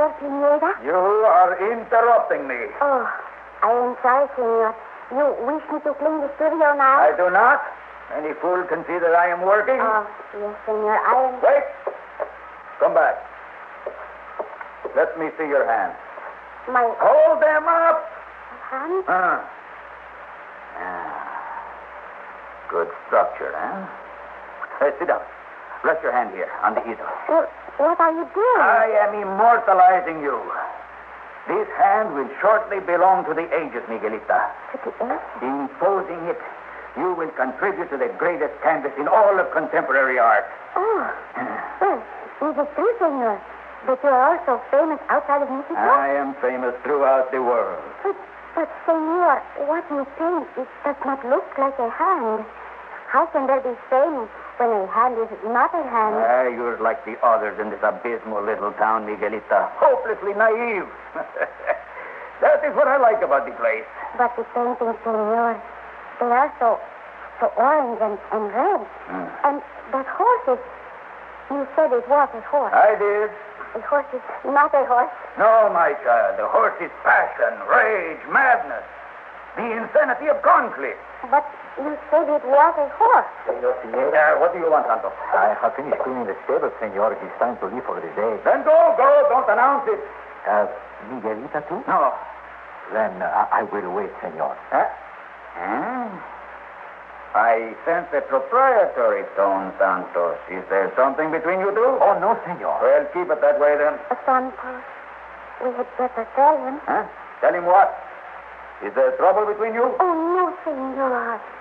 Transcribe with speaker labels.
Speaker 1: Pineda?
Speaker 2: You are interrupting me.
Speaker 1: Oh, I am sorry, senor. You wish me to clean the studio now?
Speaker 2: I do not. Any fool can see that I am working.
Speaker 1: Oh, yes, senor. I am...
Speaker 2: Wait. Come back. Let me see your hands.
Speaker 1: My
Speaker 2: Hold them up.
Speaker 1: hand?
Speaker 2: Good structure, huh? Sit down. Rest your hand here on the easel.
Speaker 1: What are you doing?
Speaker 2: I am immortalizing you. This hand will shortly belong to the ages, Miguelita.
Speaker 1: To the ages?
Speaker 2: In posing it, you will contribute to the greatest canvas in all of contemporary art.
Speaker 1: Oh. Well, is it true, senor, that you are also famous outside of Mexico?
Speaker 2: I am famous throughout the world.
Speaker 1: But, senor, what you paint, it does not look like a hand. How can there be fame when a hand is not a hand?
Speaker 2: You're like the others in this abysmal little town, Miguelita. Hopelessly naive. That is what I like about the place.
Speaker 1: But the paintings, senor, they are so orange and red. And that horse is... You said it was a horse.
Speaker 2: I did.
Speaker 1: A horse is not a horse.
Speaker 2: No, my child. The horse is passion, rage, madness. The insanity of conflict.
Speaker 1: But you said it was a horse.
Speaker 3: Senor Pineda,
Speaker 2: What do you want, Santos?
Speaker 3: I have finished cleaning the stable, senor. It is time to leave for the day.
Speaker 2: Then go. Don't announce it.
Speaker 3: Miguelita, too?
Speaker 2: No.
Speaker 3: Then I will wait, senor.
Speaker 2: I sense a proprietary tone, Santos. Is there something between you two?
Speaker 3: Oh, no, senor.
Speaker 2: Well, keep it that way, then.
Speaker 1: Santos, we had better tell him.
Speaker 2: Huh? Tell him what? Is there trouble between you?
Speaker 1: Oh, no, senor.